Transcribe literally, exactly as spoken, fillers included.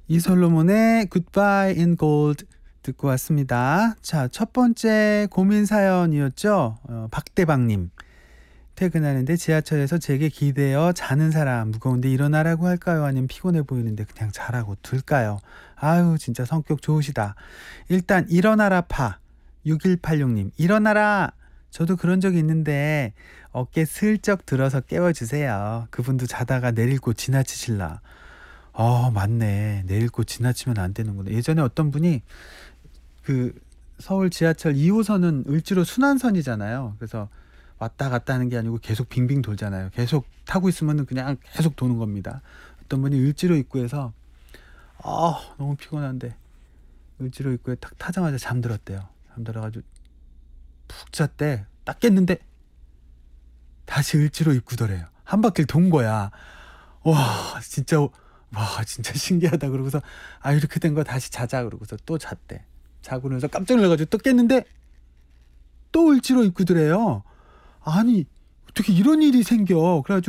이솔로몬의 Goodbye in Gold 듣고 왔습니다. 자, 첫 번째 고민 사연이었죠. 어, 박대방님. 퇴근하는데 지하철에서 제게 기대어 자는 사람, 무거운데 일어나라고 할까요? 아니면 피곤해 보이는데 그냥 자라고 둘까요? 아유, 진짜 성격 좋으시다. 일단 일어나라 파. 육일팔육님. 일어나라. 저도 그런 적이 있는데 어깨 슬쩍 들어서 깨워주세요. 그분도 자다가 내릴곳 지나치실라. 어, 맞네. 내릴곳 지나치면 안 되는구나. 예전에 어떤 분이 그 서울 지하철 이 호선은 을지로 순환선이잖아요. 그래서 왔다 갔다 하는 게 아니고 계속 빙빙 돌잖아요. 계속 타고 있으면 그냥 계속 도는 겁니다. 어떤 분이 을지로 입구에서 아, 너무 피곤한데 을지로 입구에 딱 타자마자 잠들었대요. 잠들어가지고 푹 잤대. 딱 깼는데 다시 을지로 입구더래요. 한 바퀴를 돈 거야. 와, 진짜 와, 진짜 신기하다. 그러고서 아, 이렇게 된 거 다시 자자. 그러고서 또 잤대. 자고 나서 깜짝 놀라가지고 또 깼는데 또 을지로 입구더래요. 아니, 어떻게 이런 일이 생겨. 그래가지고